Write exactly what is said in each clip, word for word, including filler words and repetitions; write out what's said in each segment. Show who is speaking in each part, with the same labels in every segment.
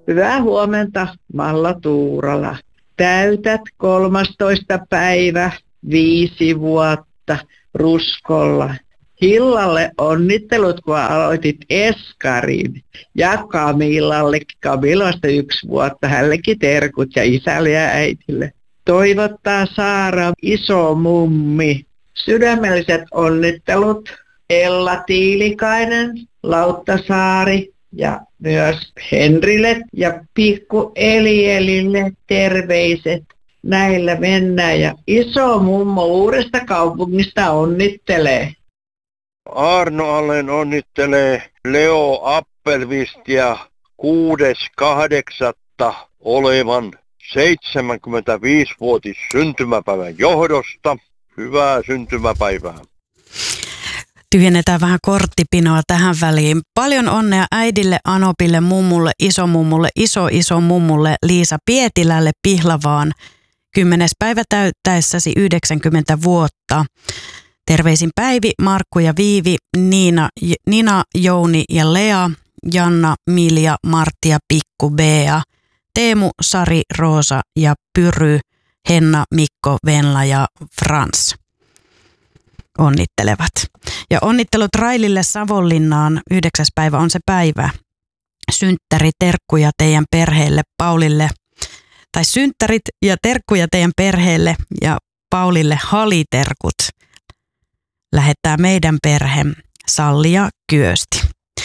Speaker 1: Hyvää huomenta, Malla Tuurala. Täytät kolmastoista päivä viisi vuotta Ruskolla. Hillalle onnittelut, kun aloitit Eskarin. Ja Kamilalle, Kamilasta yksi vuotta, hänellekin terkut ja isälle ja äitille. Toivottaa Saara iso mummi. Sydämelliset onnittelut Ella Tiilikainen, Lauttasaari ja myös Henrille ja pikku Elielille terveiset. Näillä mennään ja iso mummo Uudesta Kaupungista onnittelee.
Speaker 2: Arno Allen onnittelee Leo Appelvistia kuudes kahdeksatta olevan seitsemänkymmentäviisivuotis syntymäpäivän johdosta. Hyvää syntymäpäivää.
Speaker 3: Tyhjennetään vähän korttipinoa tähän väliin. Paljon onnea äidille, Anopille, mummulle, isomummulle, iso iso mummulle, Liisa Pietilälle, Pihlavaan. Kymmenes päivä täyttäessäsi yhdeksänkymmentä vuotta. Terveisin Päivi, Markku ja Viivi, Niina, Nina, Jouni ja Lea, Janna, Milja, Martti ja Pikku Bea, Teemu, Sari, Roosa ja Pyry, Henna, Mikko, Venla ja Frans onnittelevat. Ja onnittelut Railille Savonlinnaan, yhdeksäs päivä on se päivä. Synttäri, terkkuja teidän perheelle, Paulille, tai synttärit ja terkkuja teidän perheelle ja Paulille haliterkut. Lähettää meidän perhe, Salli ja Kyösti.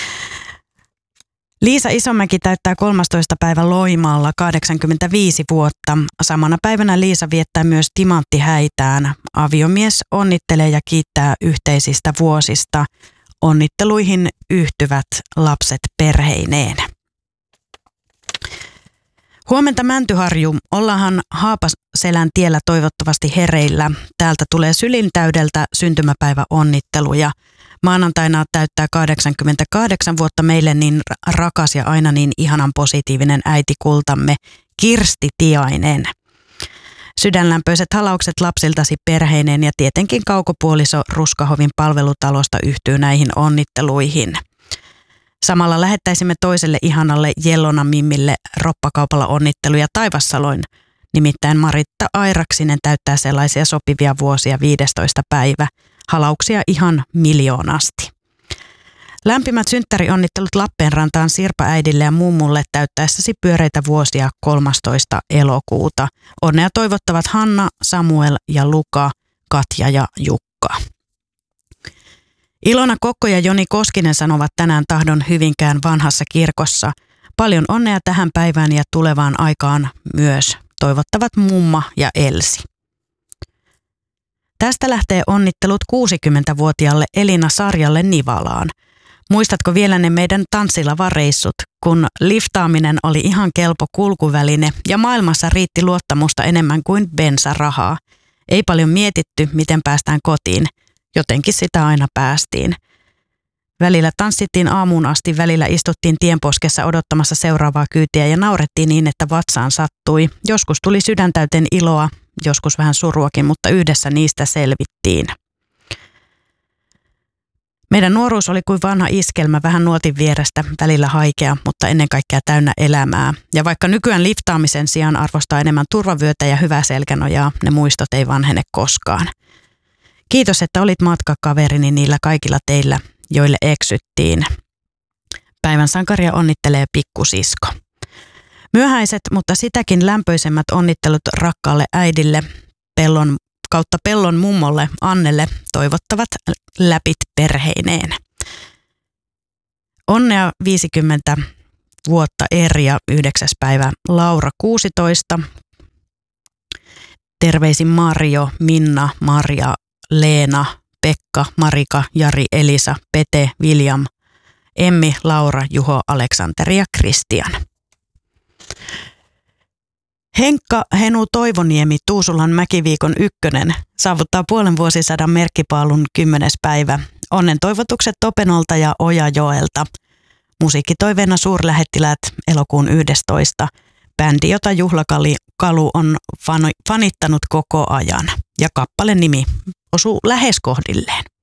Speaker 3: Liisa Isomäki täyttää kolmastoista päivä Loimaalla kahdeksankymmentäviisi vuotta. Samana päivänä Liisa viettää myös timanttihäitään. Aviomies onnittelee ja kiittää yhteisistä vuosista. Onnitteluihin yhtyvät lapset perheineen. Huomenta Mäntyharju. Ollaanhan Haapaselän tiellä toivottavasti hereillä. Täältä tulee sylintäydeltä syntymäpäiväonnitteluja. Maanantaina täyttää kahdeksankymmentäkahdeksan vuotta meille niin rakas ja aina niin ihanan positiivinen äitikultamme Kirsti Tiainen. Sydänlämpöiset halaukset lapsiltasi perheineen ja tietenkin kaukopuoliso Ruskahovin palvelutalosta yhtyy näihin onnitteluihin. Samalla lähettäisimme toiselle ihanalle Jellona Mimmille roppakaupalla onnitteluja Taivassaloin. Nimittäin Maritta Airaksinen täyttää sellaisia sopivia vuosia viidestoista päivä. Halauksia ihan miljoonasti. Lämpimät synttärionnittelut Lappeenrantaan Sirpa-äidille ja mummulle täyttäessäsi pyöreitä vuosia kolmastoista elokuuta. Onnea toivottavat Hanna, Samuel ja Luka, Katja ja Jukka. Ilona Kokko ja Joni Koskinen sanovat tänään tahdon Hyvinkään vanhassa kirkossa. Paljon onnea tähän päivään ja tulevaan aikaan myös. Toivottavat mumma ja Elsi. Tästä lähtee onnittelut kuusikymmentävuotiaalle Elina Sarjalle Nivalaan. Muistatko vielä ne meidän tanssilavan-reissut, kun liftaaminen oli ihan kelpo kulkuväline ja maailmassa riitti luottamusta enemmän kuin bensarahaa. Ei paljon mietitty, miten päästään kotiin. Jotenkin sitä aina päästiin. Välillä tanssittiin aamuun asti, välillä istuttiin tienposkessa odottamassa seuraavaa kyytiä ja naurettiin niin, että vatsaan sattui. Joskus tuli sydäntäyteen iloa, joskus vähän suruakin, mutta yhdessä niistä selvittiin. Meidän nuoruus oli kuin vanha iskelmä, vähän nuotin vierestä, välillä haikea, mutta ennen kaikkea täynnä elämää. Ja vaikka nykyään liftaamisen sijaan arvostaa enemmän turvavyötä ja hyvää selkänojaa, ne muistot ei vanhene koskaan. Kiitos, että olit matkakaverini niillä kaikilla teillä, joille eksyttiin. Päivän sankaria onnittelee pikkusisko. Myöhäiset, mutta sitäkin lämpöisemmät onnittelut rakkaalle äidille, pellon, kautta pellon mummolle Annelle toivottavat läpit perheineen. Onnea viisikymmentä vuotta Erja, yhdeksäs päivä Laura kuusitoista. Terveisin Marjo, Minna, Marja, Leena, Pekka, Marika, Jari, Elisa, Pete, William, Emmi, Laura, Juho, Aleksanteri ja Kristian. Henkka Henu Toivoniemi, Tuusulan Mäkiviikon ykkönen, saavuttaa puolen vuosisadan merkkipaalun kymmenes päivä. Onnen toivotukset Topenolta ja Ojajoelta. Musiikkitoiveena suurlähettiläät elokuun yhdestoista. Bändi, jota Juhlakalu on fanittanut koko ajan. Ja kappaleen nimi osuu lähes kohdilleen.